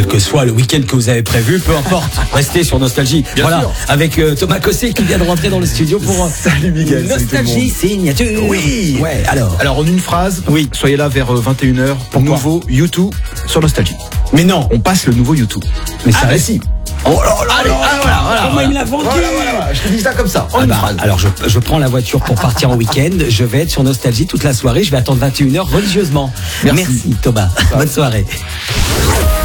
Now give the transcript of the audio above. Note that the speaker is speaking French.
que soit le week-end que vous avez prévu, peu importe, restez sur Nostalgie. Bien sûr. Avec Thomas Cossé qui vient de rentrer dans le studio pour Salut Miguel. Nostalgie signature. Oui. Ouais, alors. Alors en une phrase, Oui. soyez là vers 21h pour Pourquoi nouveau YouTube sur Nostalgie. Mais non. On passe le nouveau YouTube. Mais ça Ah, reste. si. Oh là là, Allez, voilà. Comment il l'a vendu. Voilà. Je te dis ça comme ça, en Ah une bah, phrase. alors je prends la voiture pour partir en week-end. Je vais être sur Nostalgie toute la soirée. Je vais attendre 21h religieusement. Merci. Thomas. Bonne soirée.